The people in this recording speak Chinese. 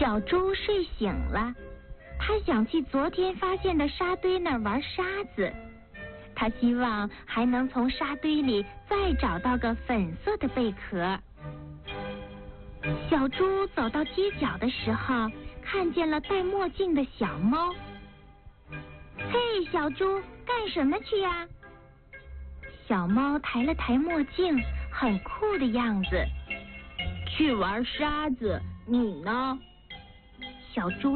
小猪睡醒了，他想去昨天发现的沙堆那儿玩沙子。他希望还能从沙堆里再找到个粉色的贝壳。小猪走到街角的时候，看见了戴墨镜的小猫。嘿，小猪，干什么去呀？小猫抬了抬墨镜，很酷的样子。 去玩沙子，你呢？ 小猪